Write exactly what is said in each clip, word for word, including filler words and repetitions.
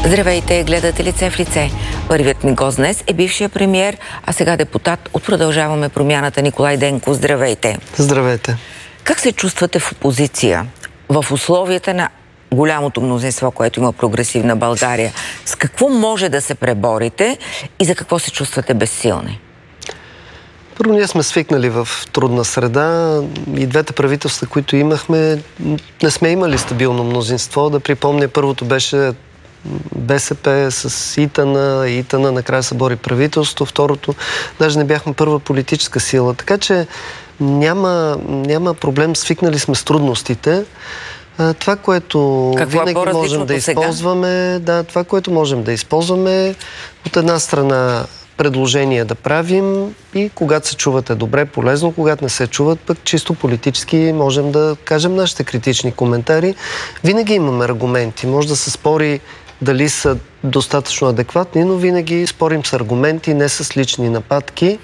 Здравейте, гледате Лице в лице. Първият ми гост днес е бившия премиер, а сега депутат от Продължаваме промяната Николай Денков. Здравейте. Здравейте. Как се чувствате в опозиция в условията на голямото мнозинство, което има прогресивна България? С какво може да се преборите и за какво се чувствате безсилни? Първо, ние сме свикнали в трудна среда и двете правителства, които имахме, не сме имали стабилно мнозинство. Да припомня, първото беше БСП с ИТАНА, ИТАНА накрая събори правителство, второто даже не бяхме първа политическа сила. Така че няма, няма проблем, свикнали сме с трудностите. Това, което Какво винаги е можем да използваме, да, това, което можем да използваме, от една страна предложения да правим и когато се чувате добре, полезно, когато не се чуват, пък чисто политически можем да кажем нашите критични коментари. Винаги имаме аргументи. Може да се спори дали са достатъчно адекватни, но винаги спорим с аргументи, не с лични нападки.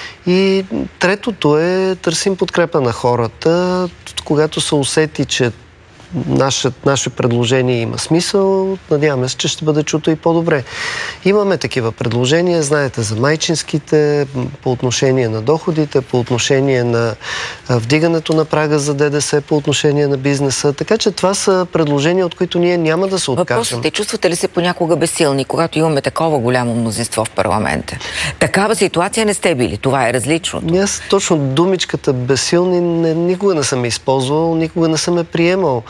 И третото е търсим подкрепа на хората, когато се усети, че Наше, наше предложение има смисъл. Надяваме се, че ще бъде чуто и по-добре. Имаме такива предложения, знаете, за майчинските, по отношение на доходите, по отношение на вдигането на прага за ДДС, по отношение на бизнеса. Така че това са предложения, от които ние няма да се откажем. Въпросът е, чувствате ли се понякога безсилни, когато имаме такова голямо мнозинство в парламента? Такава ситуация не сте били. Това е различното. Аз точно думичката безсилни не, никога не съм използвал, никога не съм я приемал.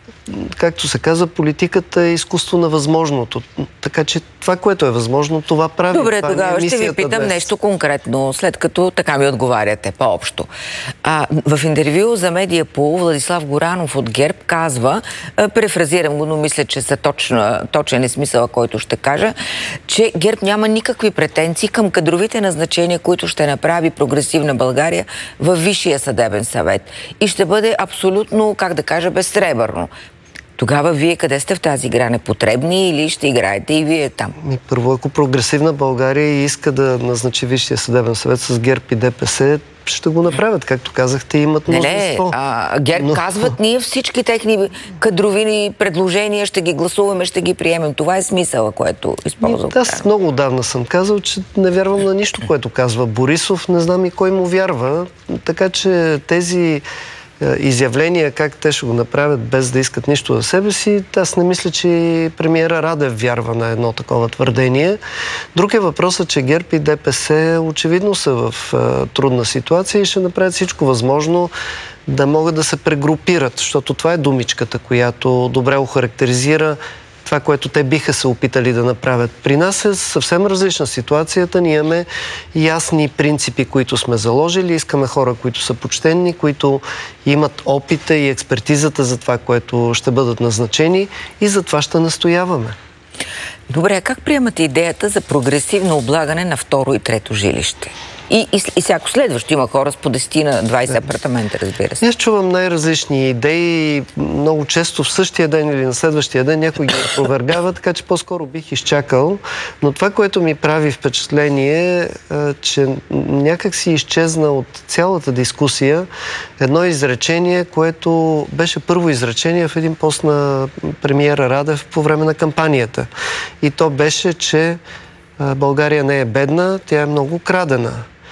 Както се казва, политиката е изкуство на възможното. Така че това, което е възможно, това прави. Добре, това тогава е ще ви питам без... нещо конкретно, след като така ми отговаряте по-общо. А, в интервю за Медиапол Владислав Горанов от ГЕРБ казва, префразирам го, но мисля, че са точно, точен е смисъла, който ще кажа, че ГЕРБ няма никакви претенции към кадровите назначения, които ще направи прогресивна България във Висшия съдебен съвет. И ще бъде абсолютно, как да кажа, безсребърно. Тогава вие къде сте в тази игра? Непотребни или ще играете и вие там? И първо, ако прогресивна България иска да назначи Висшия съдебен съвет с ГЕРБ и ДПС, ще го направят. Както казахте, имат мнозинство. Не, а, ГЕРБ Но... казват, ние всички техни кадрови предложения ще ги гласуваме, ще ги приемем. Това е смисъла, което използвам. Аз много отдавна съм казал, че не вярвам на нищо, което казва Борисов. Не знам и кой му вярва. Така че тези изявления, как те ще го направят без да искат нищо за себе си, аз не мисля, че премиера Радев вярва на едно такова твърдение. Друг е въпросът, че ГЕРБ и ДПС очевидно са в а, трудна ситуация и ще направят всичко възможно да могат да се прегрупират, защото това е думичката, която добре охарактеризира това, което те биха се опитали да направят. При нас е съвсем различна ситуацията. Ние имаме ясни принципи, които сме заложили. Искаме хора, които са почтенни, които имат опита и експертизата за това, което ще бъдат назначени и за това ще настояваме. Добре, а как приемате идеята за прогресивно облагане на второ и трето жилище? И, и, и всяко следващо има хора с по десет на двайсет да. апартамента, разбира се. Аз чувам най-различни идеи. Много често в същия ден или на следващия ден някой ги опровергава, така че по-скоро бих изчакал. Но това, което ми прави впечатление е, че някак си изчезна от цялата дискусия едно изречение, което беше първо изречение в един пост на премиера Радев по време на кампанията. И то беше, че България не е бедна, тя е много крадена.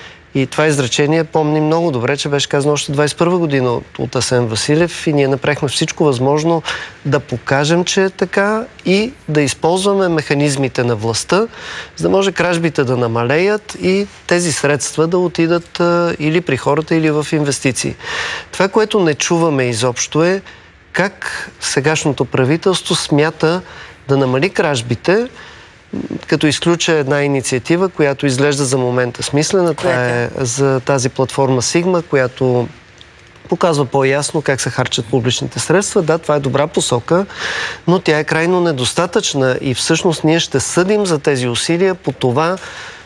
И това изречение помни много добре, че беше казано още двайсет и първа година от, от Асен Василев и ние направихме всичко възможно да покажем, че е така и да използваме механизмите на властта, за да може кражбите да намалеят и тези средства да отидат а, или при хората, или в инвестиции. Това, което не чуваме изобщо е как сегашното правителство смята да намали кражбите, като изключа една инициатива, която изглежда за момента смислена. Това е за тази платформа Сигма, която показва по-ясно как се харчат публичните средства. Да, това е добра посока, но тя е крайно недостатъчна и всъщност ние ще съдим за тези усилия по това,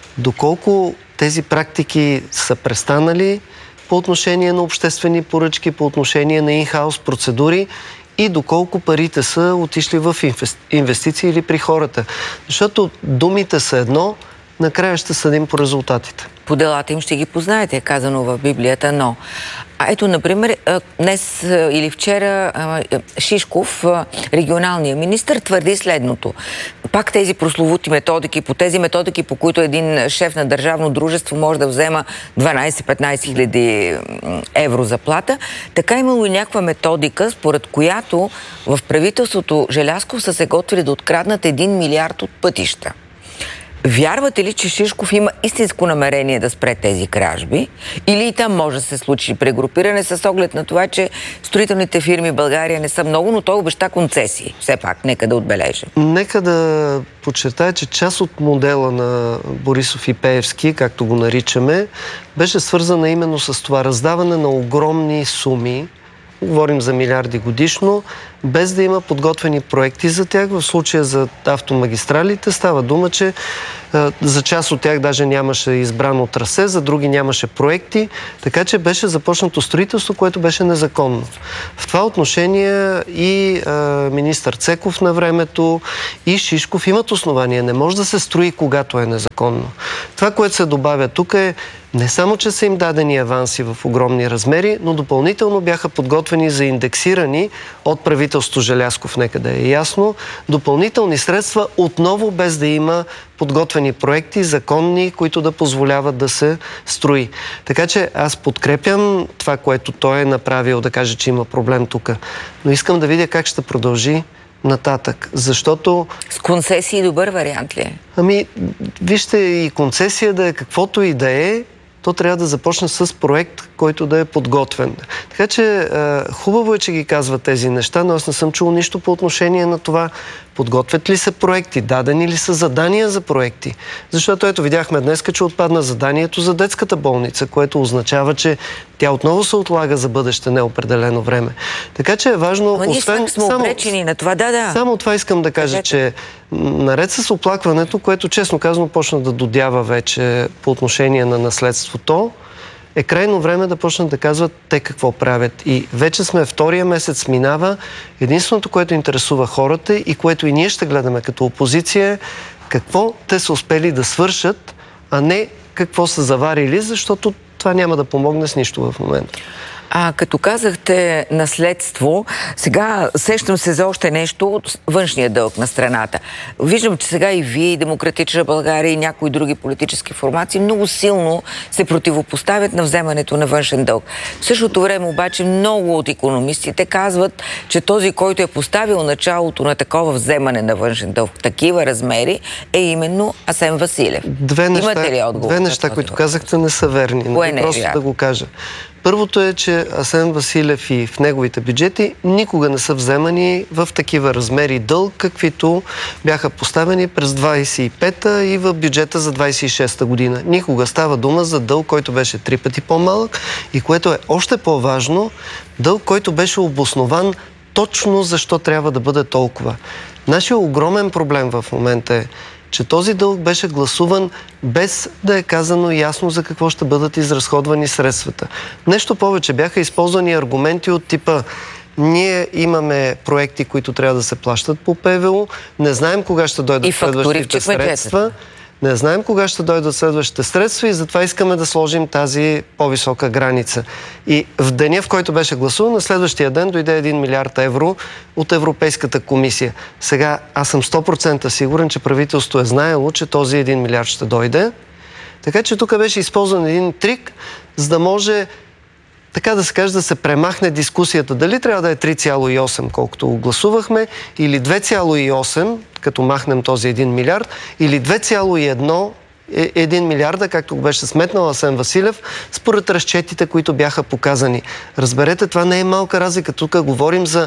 доколко тези практики са престанали по отношение на обществени поръчки, по отношение на ин-хаус процедури и доколко парите са отишли в инвестиции или при хората. Защото думите са едно, накрая ще съдим по резултатите. По делата им ще ги познаете, е казано в Библията, но... А ето, например, днес или вчера Шишков, регионалният министър, твърди следното. Пак тези прословути методики, по тези методики, по които един шеф на държавно дружество може да взема дванайсет-петнайсет хиляди евро заплата, така имало и някаква методика, според която в правителството Желязков са се готвили да откраднат един милиард от пътища. Вярвате ли, че Шишков има истинско намерение да спре тези кражби? Или и там може да се случи прегрупиране с оглед на това, че строителните фирми в България не са много, но той обеща концесии. Все пак, нека да отбележа. Нека да подчертая, че част от модела на Борисов и Пеевски, както го наричаме, беше свързана именно с това раздаване на огромни суми, говорим за милиарди годишно, без да има подготвени проекти за тях. В случая за автомагистралите става дума, че а, за част от тях даже нямаше избрано трасе, за други нямаше проекти, така че беше започнато строителство, което беше незаконно. В това отношение и а, министър Цеков на времето, и Шишков имат основания. Не може да се строи, когато е незаконно. Това, което се добавя тук е не само, че са им дадени аванси в огромни размери, но допълнително бяха подготвени за индексирани от правителство Желязков, нека да е ясно, допълнителни средства, отново без да има подготвени проекти, законни, които да позволяват да се строи. Така че аз подкрепям това, което той е направил, да каже, че има проблем тук. Но искам да видя как ще продължи нататък, защото... С концесии добър вариант ли е? Ами, вижте, и концесия да е каквото и да е, то трябва да започне с проект, който да е подготвен. Така че е, хубаво е, че ги казват тези неща, но аз не съм чул нищо по отношение на това подготвят ли се проекти, дадени ли са задания за проекти. Защото ето видяхме днес, че отпадна заданието за детската болница, което означава, че тя отново се отлага за бъдеще неопределено време. Така че е важно... Но ние сме обречени на това, да, да. Само това искам да кажа, Кажете. че наред с оплакването, което честно казано почна да додява вече по отношение на наследството, е крайно време да почнат да казват те какво правят. И вече сме втория месец минава. Единственото, което интересува хората и което и ние ще гледаме като опозиция е какво те са успели да свършат, а не какво са заварили, защото това няма да помогне с нищо в момента. А като казахте наследство, сега сещам се за още нещо от външния дълг на страната. Виждам, че сега и вие, и Демократична България, и някои други политически формации много силно се противопоставят на вземането на външен дълг. В същото време обаче много от икономистите казват, че този, който е поставил началото на такова вземане на външен дълг в такива размери, е именно Асен Василев. Две неща, Имате ли отговор? Две неща, които казахте, не са верни. Кое не е просто вярно? Да го кажа. Първото е, че Асен Василев и в неговите бюджети никога не са вземани в такива размери дълг, каквито бяха поставени през двайсет и пета и в бюджета за двайсет и шеста година. Никога става дума за дълг, който беше три пъти по-малък и което е още по-важно, дълг, който беше обоснован точно защо трябва да бъде толкова. Нашия огромен проблем в момента е, че този дълг беше гласуван без да е казано ясно за какво ще бъдат изразходвани средствата. Нещо повече, бяха използвани аргументи от типа ние имаме проекти, които трябва да се плащат по ПВУ, не знаем кога ще дойдат следващите средства, не знаем кога ще дойдат следващите средства и затова искаме да сложим тази по-висока граница. И в деня, в който беше гласуван, на следващия ден дойде един милиард евро от Европейската комисия. Сега аз съм сто процента сигурен, че правителството е знаело, че този един милиард ще дойде. Така че тук беше използван един трик, за да може, така да се каже, да се премахне дискусията. Дали трябва да е три цяло и осем, колкото го гласувахме, или две цяло и осем, като махнем този един милиард, или две цяло и едно, един милиарда, както го беше сметнал Асен Василев, според разчетите, които бяха показани. Разберете, това не е малка разлика. Тук говорим за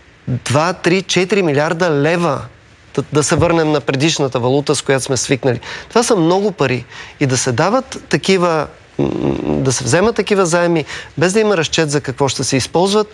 два, три, четири милиарда лева. Да, да се върнем на предишната валута, с която сме свикнали. Това са много пари. И да се дават такива, да се вземат такива заеми, без да има разчет за какво ще се използват,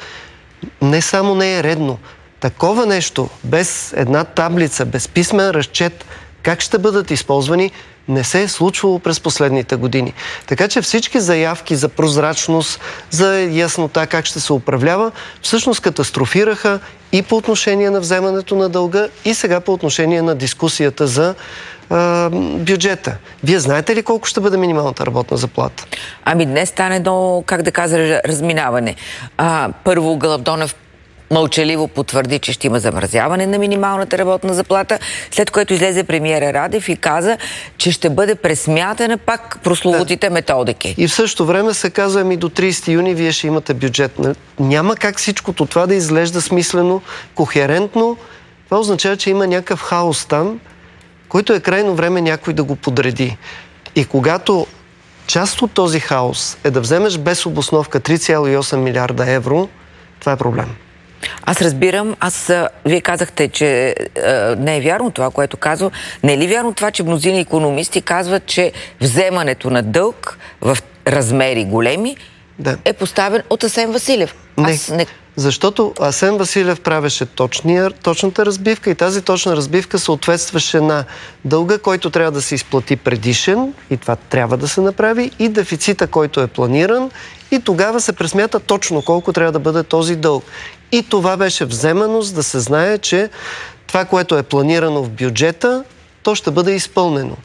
не само не е редно. Такова нещо, без една таблица, без писмен разчет, как ще бъдат използвани, не се е случвало през последните години. Така че всички заявки за прозрачност, за яснота как ще се управлява, всъщност катастрофираха и по отношение на вземането на дълга, и сега по отношение на дискусията за а, бюджета. Вие знаете ли колко ще бъде минималната работна заплата? Ами днес стане до, как да кажа, разминаване. А, първо Гълъб Донев мълчаливо потвърди, че ще има замразяване на минималната работна заплата, след което излезе премиера Радев и каза, че ще бъде пресмятана пак прословутите да. методики. И в същото време се казва, ами до тридесети юни вие ще имате бюджет. Няма как всичкото това да изглежда смислено, кохерентно. Това означава, че има някакъв хаос там, който е крайно време някой да го подреди. И когато част от този хаос е да вземеш без обосновка три цяло и осем милиарда евро, това е проблем. Аз разбирам, аз, вие казахте, че е, не е вярно това, което казва. Не е ли вярно това, че мнозина икономисти казват, че вземането на дълг в размери големи да. е поставен от Асен Василев? Не, аз не... защото Асен Василев правеше точния, точната разбивка и тази точна разбивка съответстваше на дълга, който трябва да се изплати предишен, и това трябва да се направи, и дефицита, който е планиран, и тогава се пресмята точно колко трябва да бъде този дълг. И това беше вземано, за да се знае, че това, което е планирано в бюджета, то ще бъде изпълнено.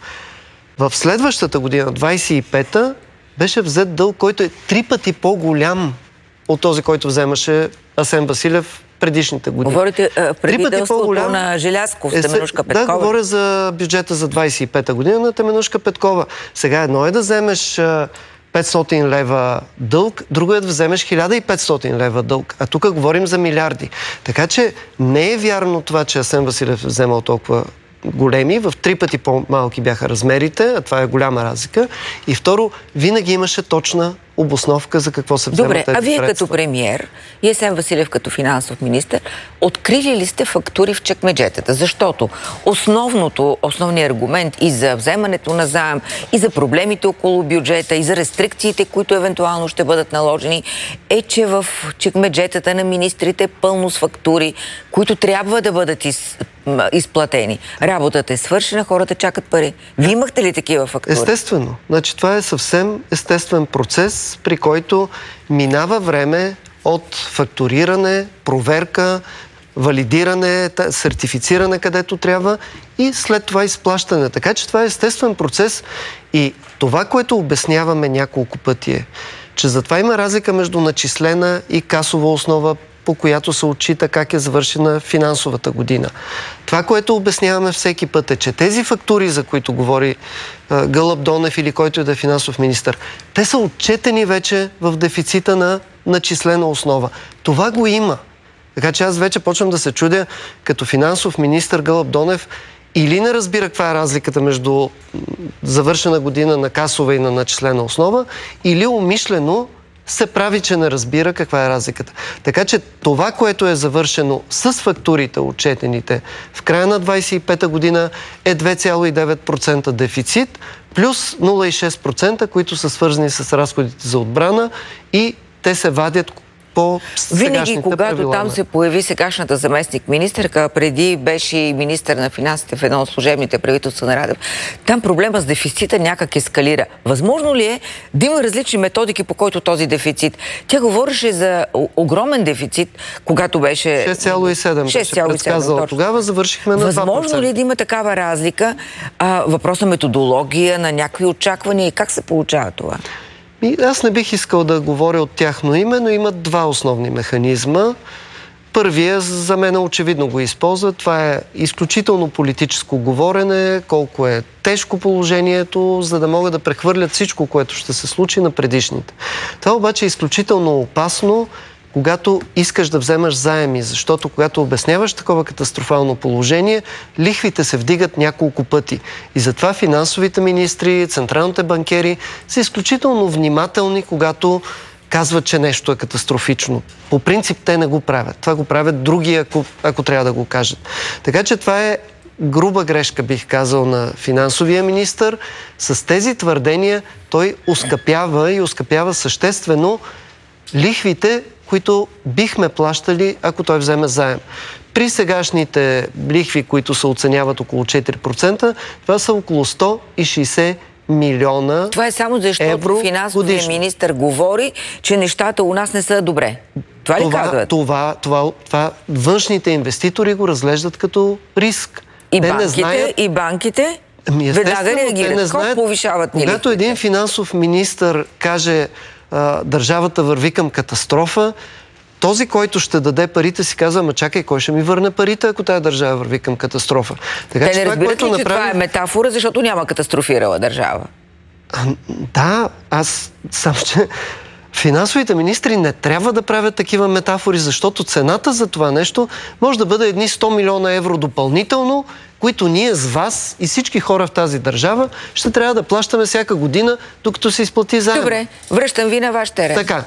В следващата година, двадесет и пета, беше взет дълг, който е три пъти по-голям от този, който вземаше Асен Василев предишните години. Говорите а, преди дълството на Желязков, е, Теменужка Петкова? Да, говоря за бюджета за двадесет и пета година на Теменужка Петкова. Сега едно е да вземеш петстотин лева дълг, друго е да вземеш хиляда и петстотин лева дълг. А тук говорим за милиарди. Така че не е вярно това, че Асен Василев е вземал толкова големи, в три пъти по-малки бяха размерите, а това е голяма разлика. И второ, винаги имаше точна обосновка за какво се взема. Добре, тези а вие средства. като премиер и Асен Василев като финансов министър, открили ли сте фактури в чекмеджетата? Защото основното, основният аргумент и за вземането на заем, и за проблемите около бюджета, и за рестрикциите, които евентуално ще бъдат наложени, е, че в чекмеджетата на министрите е пълно с фактури, които трябва да бъдат из, изплатени. Работата е свършена, хората чакат пари. Вие имахте ли такива фактури? Естествено. Значи, това е съвсем естествен процес, при който минава време от фактуриране, проверка, валидиране, сертифициране където трябва и след това изплащане. Така че това е естествен процес и това, което обясняваме няколко пъти е, че затова има разлика между начислена и касова основа, по която се отчита как е завършена финансовата година. Това, което обясняваме всеки път е, че тези фактури, за които говори а, Гълъб Донев или който е да е финансов министър, те са отчетени вече в дефицита на начислена основа. Това го има. Така че аз вече почвам да се чудя, като финансов министър Гълъб Донев, или не разбира каква е разликата между завършена година на касова и на начислена основа, или умишлено се прави, че не разбира каква е разликата. Така че това, което е завършено с фактурите, отчетените в края на двадесет и пета година, е две цяло и девет процента дефицит, плюс нула цяло и шест процента, които са свързани с разходите за отбрана и те се вадят по винаги, когато правила, там се появи сегашната заместник министърка, преди беше и министър на финансите в едно от служебните правителства на Радев, там проблема с дефицита някак ескалира. Възможно ли е да има различни методики, по който този дефицит? Тя говореше за огромен дефицит, когато беше шест цяло и седем беше предсказала. Тогава завършихме на два процента. Възможно ли е да има такава разлика? А, въпрос на методология, на някакви очаквания и как се получава това? И аз не бих искал да говоря от тяхно име, но имат два основни механизма. Първия, за мен очевидно го използват. Това е изключително политическо говорене, колко е тежко положението, за да могат да прехвърлят всичко, което ще се случи на предишните. Това обаче е изключително опасно, когато искаш да вземаш заеми, защото когато обясняваш такова катастрофално положение, лихвите се вдигат няколко пъти. И затова финансовите министри, централните банкери са изключително внимателни, когато казват, че нещо е катастрофично. По принцип те не го правят. Това го правят други, ако, ако трябва да го кажат. Така че това е груба грешка, бих казал, на финансовия министър. С тези твърдения той оскъпява и оскъпява съществено лихвите, които бихме плащали, ако той вземе заем. При сегашните лихви, които се оценяват около четири процента, това са около сто и шейсет милиона. Това е само защото финансовият министър говори, че нещата у нас не са добре. Това ли това, казват? Това, това, това външните инвеститори го разглеждат като риск. И те банките, не знаят... и банките ами веднага реагират. Колко повишават ни Когато лихвите? един финансов министър каже а, държавата върви към катастрофа, този, който ще даде парите, си казва, ама чакай, кой ще ми върне парите, ако тази държава върви към катастрофа? Така, Те че не това, разбират ли, че направи... това е метафора, защото няма катастрофирала държава? А, да, аз сам че... Финансовите министри не трябва да правят такива метафори, защото цената за това нещо може да бъде едни сто милиона евро допълнително, които ние с вас и всички хора в тази държава ще трябва да плащаме всяка година, докато се изплати заедно. Добре, връщам ви на ваш терен. Така.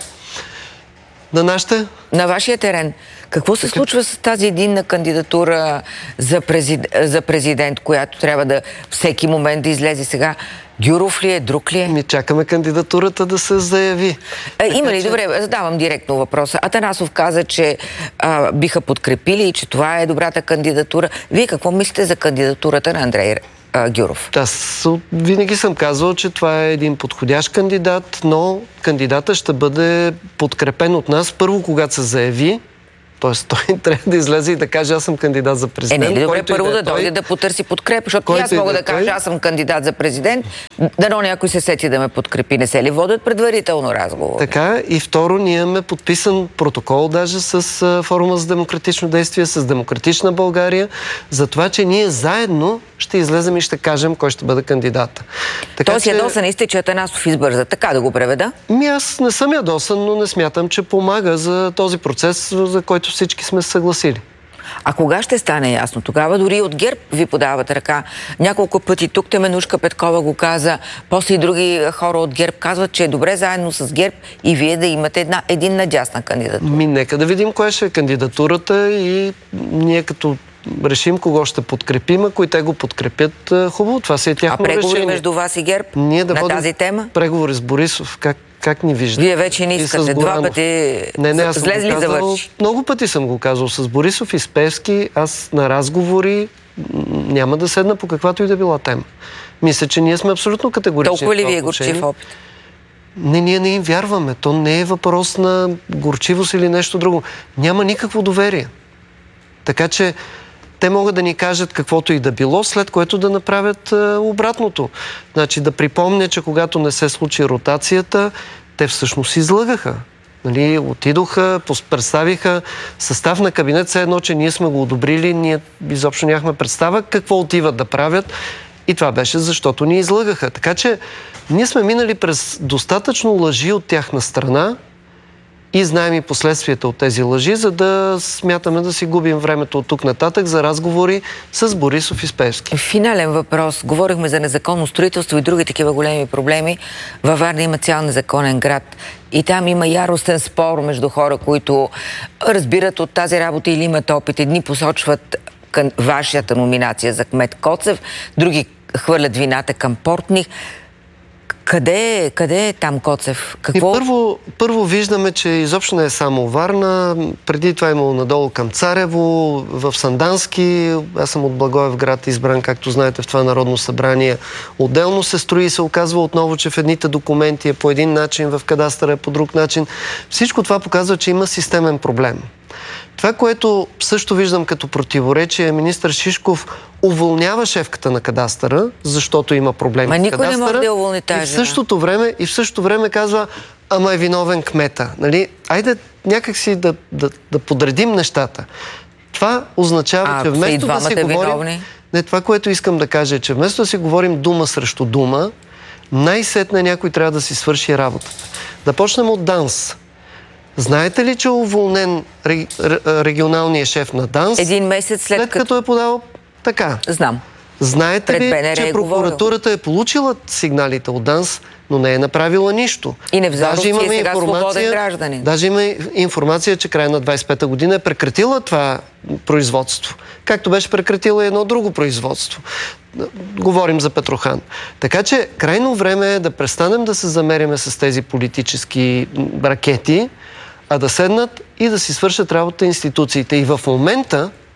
На нашите? На вашия терен. Какво се случва с тази единна кандидатура за, президент, за президент, която трябва да всеки момент да излезе сега? Гюров ли е, друг ли е? Ми чакаме кандидатурата да се заяви. А, има ли? Че... Добре, задавам директно въпроса. Атанасов каза, че а, биха подкрепили и че това е добрата кандидатура. Вие какво мислите за кандидатурата на Андрей а, Гюров? Аз винаги съм казвал, че това е един подходящ кандидат, но кандидата ще бъде подкрепен от нас първо, когато се заяви. Тоест, той трябва да излезе и да каже, аз съм кандидат за президент. Е, не ли добре първо да, да дойде той... да потърси подкрепа, защото аз мога да, да кажа, аз съм кандидат за президент, дано някой се сети да ме подкрепи. Не се ли водят предварително разговори? Така, и второ, ние имаме подписан протокол даже с а, Форума за демократично действие, с Демократична България, за това, че ние заедно ще излезем и ще кажем кой ще бъде кандидата. Така, Тоест че... ядосан сте, че Атанасов избърза. Така да го преведа? Ми аз не съм ядосан, но не смятам, че помага за този процес, за който всички сме се съгласили. А кога ще стане ясно? Тогава дори от ГЕРБ ви подават ръка. Няколко пъти тук Теменушка Петкова го каза, после и други хора от ГЕРБ казват, че е добре заедно с ГЕРБ и вие да имате една единна дясна кандидатура. Ми нека да видим коя ще е кандидатурата и ние като решим кого ще подкрепим, ако и те го подкрепят, хубаво. Това си е тяхно решение. А преговори между вас и ГЕРБ ние да на тази тема? Преговори с Борисов, как Как ни виждате? Вие вече не искате. Два пъти не, не, злезли завърши. Много пъти съм го казал с Борисов и с Пеевски. Аз на разговори няма да седна по каквато и да била тема. Мисля, че ние сме абсолютно категорични. Толкова ли ви е горчив опит? Не, ние не им вярваме. То не е въпрос на горчивост или нещо друго. Няма никакво доверие. Така че те могат да ни кажат каквото и да било, след което да направят е, обратното. Значи да припомня, че когато не се случи ротацията, те всъщност излъгаха. Нали, отидоха, представиха състав на кабинет, все едно, че ние сме го одобрили, ние изобщо нямахме представа какво отиват да правят. И това беше защото ни излъгаха. Така че ние сме минали през достатъчно лъжи от тяхна страна и знаем и последствията от тези лъжи, за да смятаме да си губим времето от тук нататък за разговори с Борисов и с Пеевски. Финален въпрос. Говорихме за незаконно строителство и други такива големи проблеми. Във Варна има цял незаконен град. И там има яростен спор между хора, които разбират от тази работа или имат опит. Едни посочват към вашата номинация за кмет Коцев, други хвърлят вината към Портних. Къде е, къде е там Коцев? Какво? И първо, първо виждаме, че изобщо не е само Варна. Преди това е имало надолу към Царево, в Сандански. Аз съм от Благоевград избран, както знаете, в това Народно събрание. Отделно се строи и се оказва отново, че в едните документи е по един начин, в кадастъра е по друг начин. Всичко това показва, че има системен проблем. Това, което също виждам като противоречие, министър Шишков уволнява шефката на кадастъра, защото има проблеми Ма с никой кадастъра. Не може да уволни тази и в същото време, и в същото време казва, ама е виновен кмета. Нали? Айде някакси да, да, да подредим нещата. Това означава, а, че вместо да си говорим... Виновни? Не, това, което искам да кажа е, че вместо да си говорим дума срещу дума, най-сетне някой трябва да си свърши работата. Да почнем от ДАНС. Знаете ли, че е уволнен регионалният шеф на ДАНС? Един месец след, след като... като е подал така. Знам. Знаете Пред ли, БНР че е прокуратурата говорил. Е получила сигналите от ДАНС, но не е направила нищо. И Невзоров си е сега информация, свободен гражданин. Даже има информация, че края на двадесет и пета година е прекратила това производство. Както беше прекратила и едно друго производство. Говорим за Петрохан. Така че крайно време е да престанем да се замериме с тези политически ракети, а да седнат и да си свършат работа институциите. И в момента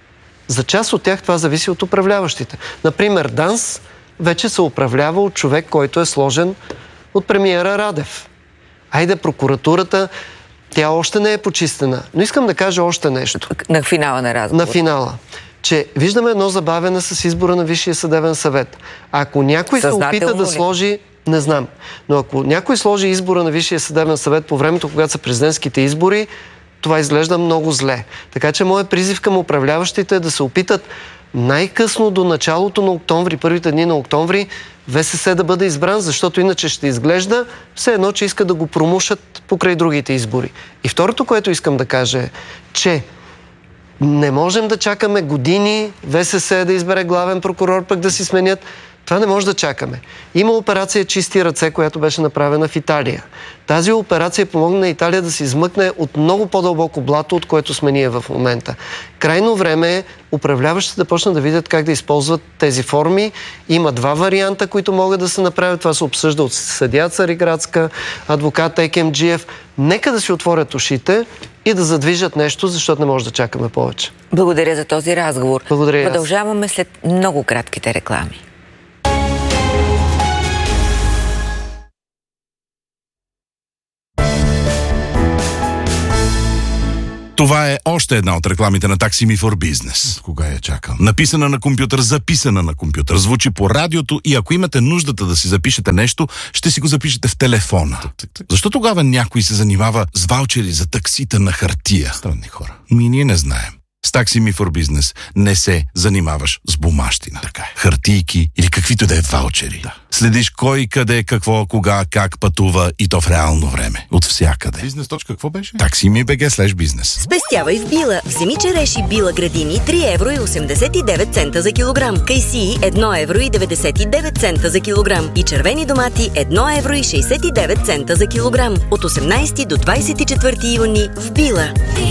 За част от тях това зависи от управляващите. Например, ДАНС вече се управлява от човек, който е сложен от премиера Радев. Айде, прокуратурата, тя още не е почистена. Но искам да кажа още нещо. На финала на разговор. На финала. Че виждаме едно забавяне с избора на Висшия съдебен съвет. Ако някой се опита да сложи... Не знам. Но ако някой сложи избора на Висшия съдебен съвет по времето, когато са президентските избори, това изглежда много зле. Така че моят призив към управляващите е да се опитат най-късно до началото на октомври, първите дни на октомври, ВСС да бъде избран, защото иначе ще изглежда все едно, че искат да го промушат покрай другите избори. И второто, което искам да кажа е, че не можем да чакаме години ВСС да избере главен прокурор, пък да си сменят. Това не може да чакаме. Има операция Чисти ръце, която беше направена в Италия. Тази операция помогна на Италия да се измъкне от много по-дълбоко блато, от което сме ние в момента. Крайно време е управляващите да почнат да видят как да използват тези форми. Има два варианта, които могат да се направят. Това се обсъжда от съдия Цариградска, адвокат Екемджиев. Нека да си отворят ушите и да задвижат нещо, защото не може да чакаме повече. Благодаря за този разговор. Благодаря. Продължаваме след много кратките реклами. Това е още една от рекламите на Taxi Me for Business. Кога я чакам? Написана на компютър, записана на компютър, звучи по радиото и ако имате нуждата да си запишете нещо, ще си го запишете в телефона. Защо тогава някой се занимава с ваучери за таксита на хартия? Странни хора. Ми ние не знаем. С Taxi Me for Business не се занимаваш с бумащина. Така е. Хартийки или каквито да е ваучери. Да. Следиш кой, къде, какво, кога, как пътува и то в реално време. От всякъде. Бизнес. Какво беше? TaxiMe.bg слеш бизнес. Спестявай в Била. Вземи череши Била градини три евро и осемдесет и девет цента за килограм. Кайсии едно евро и деветдесет и девет цента за килограм. И червени домати едно евро и шейсет и девет цента за килограм. От осемнадесети до двадесет и четвърти юни в Била.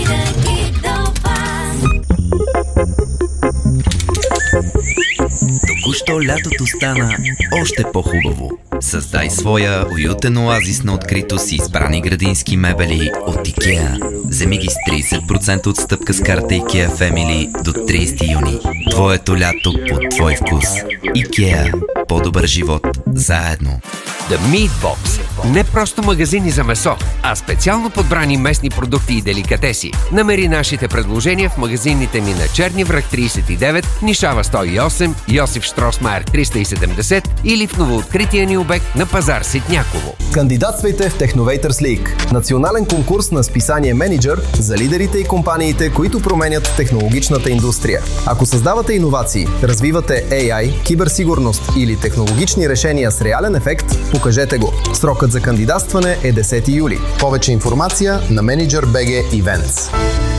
Току-що лятото стана още по-хубаво. Създай своя уютен оазис на открито с избрани градински мебели от IKEA. Вземи ги с тридесет процента отстъпка с карта IKEA Family до тридесети юни. Твоето лято под твой вкус. IKEA. По-добър живот заедно. The Meat Box. Не просто магазини за месо, а специално подбрани местни продукти и деликатеси. Намери нашите предложения в магазините ни на Черни връх тридесет и девет, Нишава сто и осем, Йосиф Штросмайер триста и седемдесет или в новооткрития ни обект на пазар Ситняково. Кандидатствайте в Technovators League, национален конкурс на списание Менеджер за лидерите и компаниите, които променят технологичната индустрия. Ако създавате иновации, развивате Ей Ай, киберсигурност или технологични решения с реален ефект, покажете го. Срокът за кандидатстване е десети юли. Повече информация на Manager точка би джи Events.